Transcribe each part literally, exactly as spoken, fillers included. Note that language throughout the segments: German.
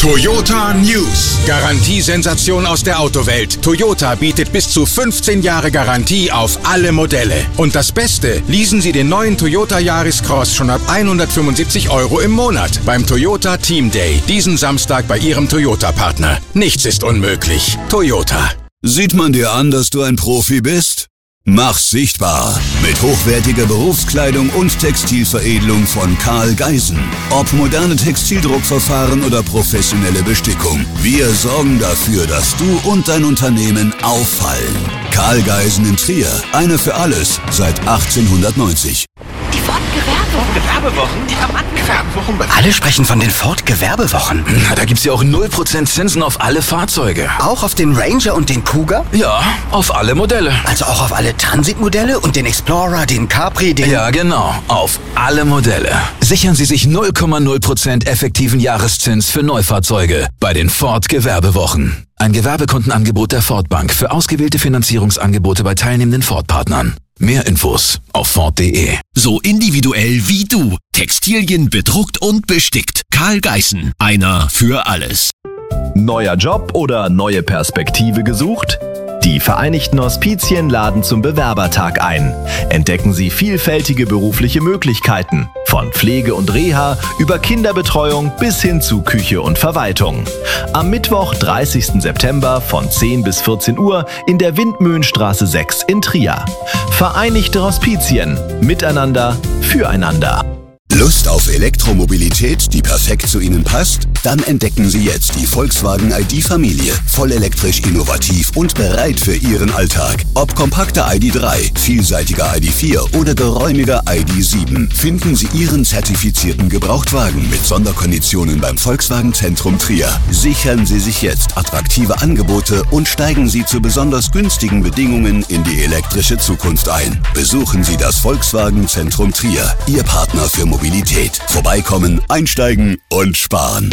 Toyota News. Garantiesensation aus der Autowelt. Toyota bietet bis zu fünfzehn Jahre Garantie auf alle Modelle. Und das Beste, leasen Sie den neuen Toyota Yaris Cross schon ab hundertfünfundsiebzig Euro im Monat beim Toyota Team Day. Diesen Samstag bei Ihrem Toyota-Partner. Nichts ist unmöglich. Toyota. Sieht man dir an, dass du ein Profi bist? Mach's sichtbar mit hochwertiger Berufskleidung und Textilveredelung von Karl Geisen. Ob moderne Textildruckverfahren oder professionelle Bestickung, wir sorgen dafür, dass du und dein Unternehmen auffallen. Karl Geisen in Trier, eine für alles, seit achtzehnhundertneunzig. Die Ford-Gewerbewochen. Gewerbewochen? Ja, Mann, Gewerbewochen. Alle sprechen von den Ford-Gewerbewochen. Na, da gibt's ja auch null Prozent Zinsen auf alle Fahrzeuge. Auch auf den Ranger und den Kuga? Ja, auf alle Modelle. Also auch auf alle Transitmodelle und den Explorer, den Capri, den... Ja, genau, auf alle Modelle. Sichern Sie sich null Komma null Prozent effektiven Jahreszins für Neufahrzeuge bei den Ford-Gewerbewochen. Ein Gewerbekundenangebot der Ford Bank für ausgewählte Finanzierungsangebote bei teilnehmenden Ford-Partnern. Mehr Infos auf Ford punkt de. So individuell wie du. Textilien bedruckt und bestickt. Karl Geisen. Einer für alles. Neuer Job oder neue Perspektive gesucht? Die Vereinigten Hospizien laden zum Bewerbertag ein. Entdecken Sie vielfältige berufliche Möglichkeiten. Von Pflege und Reha über Kinderbetreuung bis hin zu Küche und Verwaltung. Am Mittwoch, dreißigsten September von zehn bis vierzehn Uhr in der Windmühlenstraße sechs in Trier. Vereinigte Hospizien. Miteinander, füreinander. Lust auf Elektromobilität, die perfekt zu Ihnen passt? Dann entdecken Sie jetzt die Volkswagen I D-Familie. Vollelektrisch, innovativ und bereit für Ihren Alltag. Ob kompakter I D drei, vielseitiger I D vier oder geräumiger I D sieben, finden Sie Ihren zertifizierten Gebrauchtwagen mit Sonderkonditionen beim Volkswagen Zentrum Trier. Sichern Sie sich jetzt attraktive Angebote und steigen Sie zu besonders günstigen Bedingungen in die elektrische Zukunft ein. Besuchen Sie das Volkswagen Zentrum Trier, Ihr Partner für Mobilität. Mobilität. Vorbeikommen, einsteigen und sparen.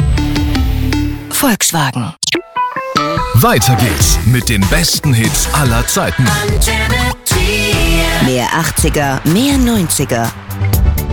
Volkswagen. Weiter geht's mit den besten Hits aller Zeiten. Mehr achtziger, mehr neunziger.